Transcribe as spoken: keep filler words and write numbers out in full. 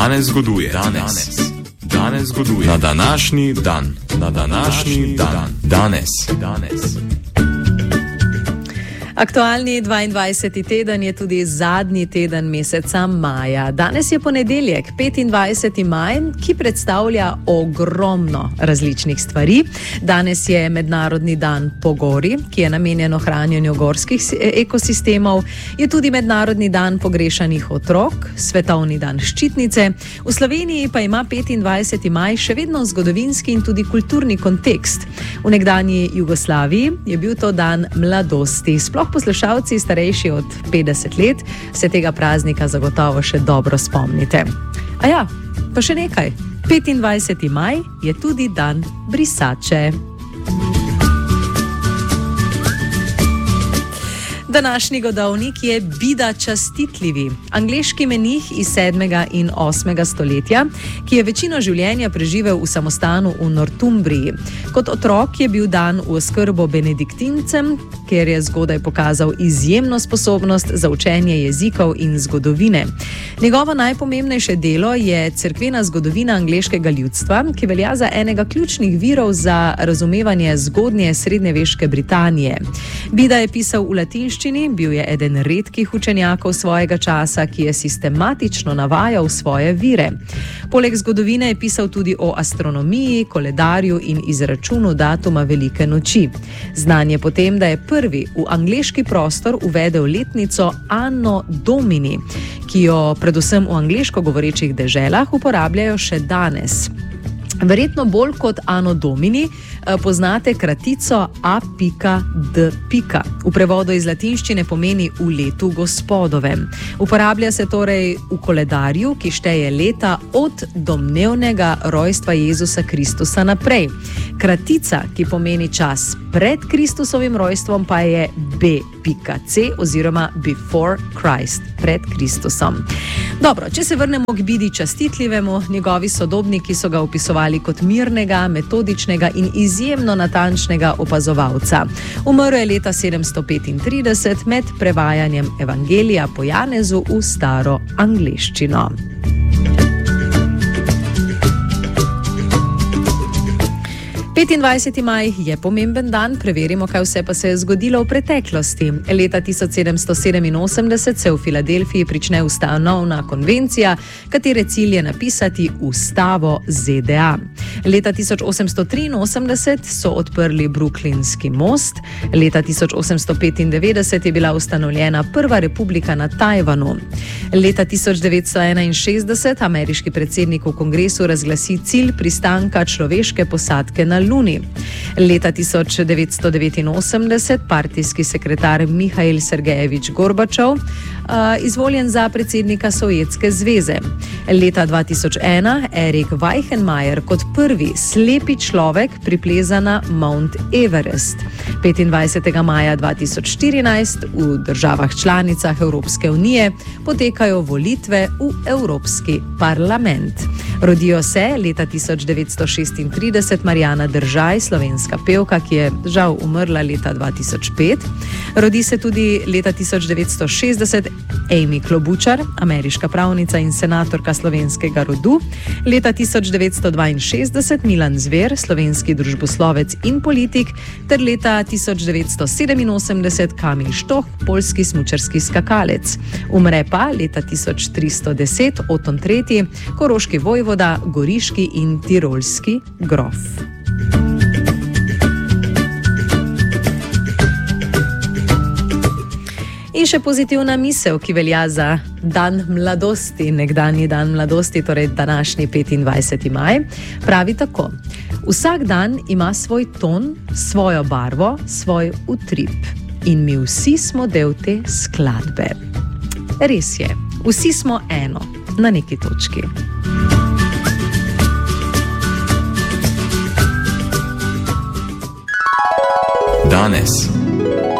Danes zgoduje. Danes. Danes zgoduje. Na današnji dan. Na današnji dan. Danes. Danes. Aktualni dvaindvajseti teden je tudi zadnji teden meseca maja. Danes je ponedeljek, petindvajseti maj, ki predstavlja ogromno različnih stvari. Danes je Mednarodni dan pogori, ki je namenjen ohranjanju gorskih ekosistemov. Je tudi Mednarodni dan pogrešanih otrok, Svetovni dan ščitnice. V Sloveniji pa ima petindvajseti maj še vedno zgodovinski in tudi kulturni kontekst. V nekdanji Jugoslaviji je bil to dan mladosti. Sploh poslušalci starejši od petdeset let se tega praznika zagotovo še dobro spomnite. A ja, pa še nekaj. petindvajseti maj je tudi dan brisače. Današnji godovnik je Bida Častitljivi, angleški menih iz sedmega in osmega stoletja, ki je večino življenja preživel v samostanu v Northumbriji. Kot otrok je bil dan v oskrbo benediktincem, ker je zgodaj pokazal izjemno sposobnost za učenje jezikov in zgodovine. Njegovo najpomembnejše delo je cerkvena zgodovina angleškega ljudstva, ki velja za enega ključnih virov za razumevanje zgodnje srednjeveške Britanije. Bida je pisal v latinščini, bil je eden redkih učenjakov svojega časa, ki je sistematično navajal svoje vire. Poleg zgodovine je pisal tudi o astronomiji, koledarju in izračunu datuma velike noči. Znan je potem, da je prvi v angleški prostor uvedel letnico Anno Domini, ki jo predvsem v angleško govorečih deželah uporabljajo še danes. Verjetno bolj kot Anno Domini poznate kratico A D. V prevodu iz latinščine pomeni v letu gospodovem. Uporablja se torej v koledarju, ki šteje leta od domnevnega rojstva Jezusa Kristusa naprej. Kratica, ki pomeni čas pred Kristusovim rojstvom, pa je B C oziroma Before Christ, pred Kristusom. Dobro, če se vrnemo k Bidi Častitljivemu, njegovi sodobniki so ga opisovali kot mirnega, metodičnega in izjemno natančnega opazovalca. Umrl je leta sedemsto petintrideset med prevajanjem Evangelija po Janezu v staro angleščino. petindvajseti maj je pomemben dan, preverimo, kaj vse pa se je zgodilo v preteklosti. Leta tisoč sedemsto sedeminosemdeset se v Filadelfiji prične ustanovna konvencija, katere cilj je napisati Ustavo Z D A. Leta tisoč osemsto triinosemdeset so odprli Brooklynski most. Leta tisoč osemsto petindevetdeset je bila ustanovljena prva republika na Tajvanu. Leta tisoč devetsto enainšestdeset ameriški predsednik v kongresu razglasi cilj pristanka človeške posadke na Luni. Leta tisoč devetsto devetinosemdeset partijski sekretar Mihail Sergejevič Gorbačov uh, izvoljen za predsednika Sovjetske zveze. Leta dva tisoč ena Erik Weichenmayer kot prvi slepi človek pripleza na Mount Everest. petindvajsetega maja dva tisoč štirinajst v državah članicah Evropske unije potekajo volitve v Evropski parlament. Rodijo se leta tisoč devetsto šestintrideset Marjana Držaj, slovenska pevka, ki je žal umrla leta dva tisoč pet. Rodi se tudi leta tisoč devetsto šestdeset Amy Klobučar, ameriška pravnica in senatorka slovenskega rodu. Leta tisoč devetsto dvainšestdeset Milan Zver, slovenski družboslovec in politik. Ter leta tisoč devetsto sedeminosemdeset Kamil Štoh, poljski smučarski skakalec. Umre pa leta tisoč tristo deset Oton tretji, koroški vojvoda, goriški in tirolski grof. In še pozitivna misel, ki velja za dan mladosti, nekdanji dan mladosti, torej današnji petindvajseti maj, pravi tako. Vsak dan ima svoj ton, svojo barvo, svoj utrip. In mi vsi smo del te skladbe. Res je, vsi smo eno, na neki točki. Danes.